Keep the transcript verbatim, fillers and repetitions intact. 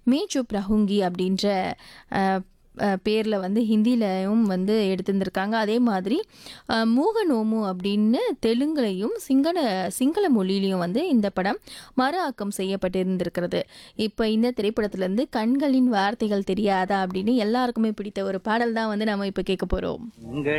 மே சுப் ரஹூங்கி அப்படின்ற அஹ், அஹ், பேரில் வந்து ஹிந்திலையும் வந்து எடுத்திருந்திருக்காங்க. அதே மாதிரி அஹ், மூகநோமு அப்படின்னு தெலுங்குலையும் சிங்கள சிங்கள மொழியிலையும் வந்து இந்த படம் மறு ஆக்கம் செய்யப்பட்டிருந்திருக்கிறது. இப்போ இந்த திரைப்படத்திலேருந்து கண்களின் வார்த்தைகள் தெரியாதா அப்படின்னு எல்லாருக்குமே பிடித்த ஒரு பாடல் தான் வந்து நம்ம இப்போ கேட்க போகிறோம்.